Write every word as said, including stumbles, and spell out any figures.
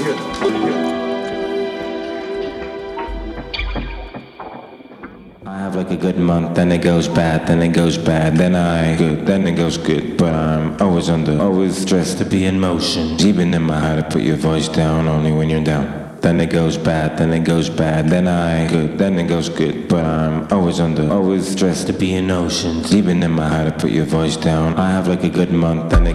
I have like a good month, then it goes bad, then it goes bad, then I good, then it goes good, but I'm always under, always stressed to be in motion. Even in my heart, I put your voice down only when you're down. Then it goes bad, then it goes bad, then I good, then it goes good, but I'm always under, always stressed to be in oceans. Even in my heart, I put your voice down. I have like a good month, then it